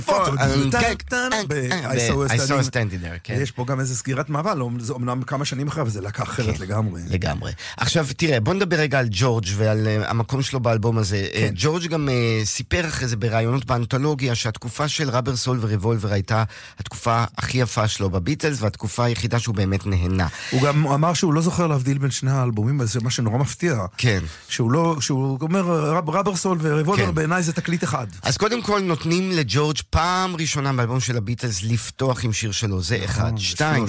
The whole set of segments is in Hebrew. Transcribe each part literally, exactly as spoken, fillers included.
פוטו, I saw standing there, כן. יש פה גם איזה סגירת מעבר, זה אומנם כמה שנים אחרי, וזה לקח אחרת לגמרי. לגמרי. עכשיו, תראה, בוא נדבר רגע על ג'ורג' ועל המקום שלו באלבום הזה. ג'ורג' גם סיפר אחרי זה ברעיונות באנתולוגיה, שהתקופה של ראבר סול וריבולבר הייתה התקופה הכי יפה שלו בביטלס, והתקופה היחידה שהוא באמת נהנה. הוא גם אמר שהוא לא זוכר להבדיל בין שני האלבומים, זה מה שנורא מפתיע. כן. שהוא לא, שהוא אומר, ראבר סול וריבולבר בעיניי זה תקליט אחד. אז קודם כל נותנים לג'ורג' פעם ראשונה באלבום של הביטלס לפתוח עם שיר שלו, זה אחד. שתיים,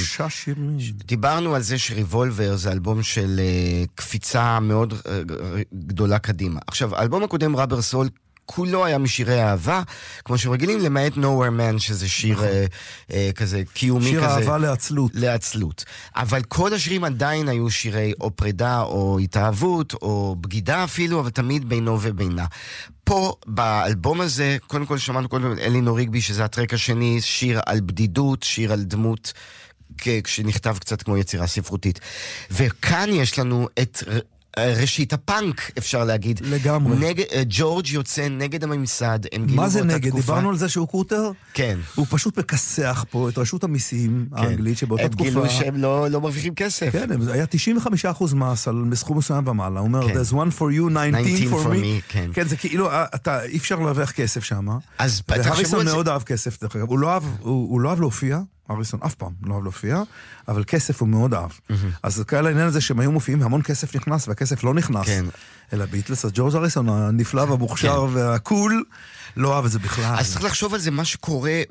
דיברנו על זה שריבולבר זה אלבום של קפיצה מאוד גדולה קדימה. עכשיו, האלבום הקודם ראבר סול כולו היה משירי אהבה, כמו שרגילים, למעט Nowhere Man, שזה שיר אה, אה, כזה קיומי שיר כזה. שיר אהבה לעצלות. לעצלות. אבל כל השירים עדיין היו שירי או פרידה, או התאהבות, או בגידה אפילו, אבל תמיד בינו ובינה. פה, באלבום הזה, קודם כל שמענו קודם אלינור ריגבי, שזה הטרק השני, שיר על בדידות, שיר על דמות, כשנכתב קצת כמו יצירה ספרותית. וכאן יש לנו את ראשית הפאנק, אפשר להגיד. לגמרי. נגד, ג'ורג' יוצא נגד הממסד. מה זה נגד? תקופה. דיברנו על זה שהוא קוטר? כן. הוא פשוט מכסח פה את רשות המיסים כן. האנגלית שבאותה תקופה... הם גילו שהם לא, לא מרוויחים כסף. כן, היה תשעים וחמישה אחוז מס על סכום מסוים ומעלה. הוא אומר, כן. there's one for you, nineteen for me. me. כן. כן, זה כאילו, אתה, אי אפשר להרוויח כסף שם. אז והריסון מאוד אהב כסף, דרך אגב. הוא לא אהב, הוא, הוא לא אהב להופיע. הריסון אף פעם לא אהב להופיע, אבל כסף הוא מאוד אהב. אז כאלה העניין הזה שהם היו מופיעים, המון כסף נכנס, והכסף לא נכנס אל הביטלס. אז ג'ורג' הריסון הנפלא והמוכשר והקול, לא אהב את זה בכלל. אז צריך לחשוב על זה, מה שקורה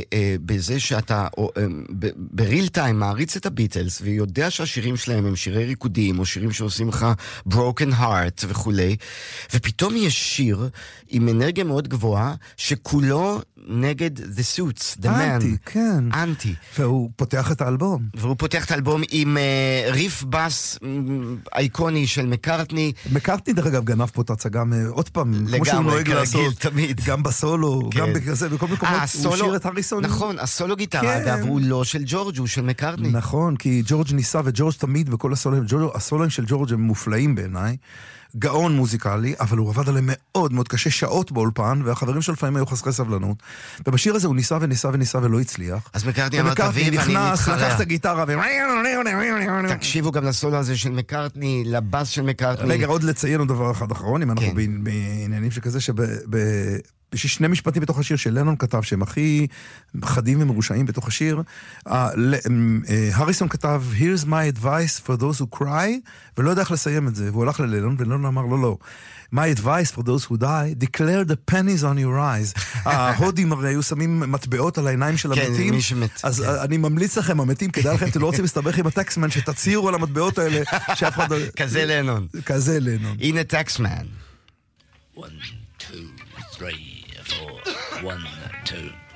בזה שאתה בריל טיים מעריץ את הביטלס, ויודע שהשירים שלהם הם שירי ריקודים, או שירים שעושים לך broken heart וכולי, ופתאום יש שיר עם אנרגיה מאוד גבוהה, שכולו נגד The Suits, The Man. אנטי, כן. אנטי. והוא פותח את האלבום. והוא פותח את האלבום עם uh, ריף בס אייקוני של מקארטני. מקארטני דרך אגב גנב פה את הצגה עוד פעם, כמו שהוא נוהג לעשות. תמיד. גם בסולו, כן. גם בכזה, בכל מקומות הוא שיר את הריסון. נכון, הסולו גיטרה, אגב, כן. הוא לא של ג'ורג', הוא של מקארטני. נכון, כי ג'ורג' ניסה, וג'ורג' תמיד בכל הסולוים, הסולוים של ג'ורג' הם מופלאים בעיניי. גאון מוזיקלי, אבל הוא עבד עליהם מאוד מאוד קשה, שעות באולפן, והחברים שלו לפעמים היו חסרי סבלנות, ובשיר הזה הוא ניסה וניסה וניסה ולא הצליח. אז מקארטני אמר, תביא, ואני נכנס, לקח את הגיטרה, ו... תקשיבו גם לסולו הזה של מקארטני, לבאס של מקארטני. רגע, עוד לציין עוד דבר אחד אחרון, אם אנחנו בעניינים שכזה, בשביל שני משפטים בתוך השיר של לנון כתב, שהם הכי חדים ומרושעים בתוך השיר, הריסון כתב, Here's my advice for those who cry, ולא יודע איך לסיים את זה, והוא הלך ללנון, ולנון אמר, לא, לא. My advice for those who die, declare the pennies on your eyes. ההודים הרי היו שמים מטבעות על העיניים של המתים, אז אני ממליץ לכם, המתים, כדאי לכם, אתם לא רוצים להסתבך עם הטקסמן, שתציעו על המטבעות האלה, כזה לנון. כזה לנון. הנה טקסמן. One, two, three, four, one, two.